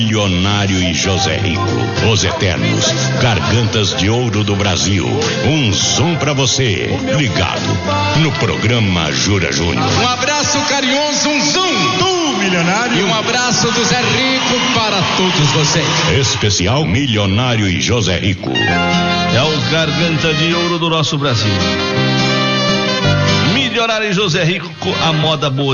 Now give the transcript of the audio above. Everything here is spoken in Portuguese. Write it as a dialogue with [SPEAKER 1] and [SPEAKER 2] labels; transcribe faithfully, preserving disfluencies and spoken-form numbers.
[SPEAKER 1] Milionário e José Rico, os eternos, gargantas de ouro do Brasil. Um som pra você, ligado no programa Jura Júnior.
[SPEAKER 2] Um abraço carinhoso, um zoom do milionário. E um abraço do Zé Rico para todos vocês.
[SPEAKER 1] Especial Milionário e José Rico.
[SPEAKER 3] É os garganta de ouro do nosso Brasil. Milionário e José Rico, a moda boa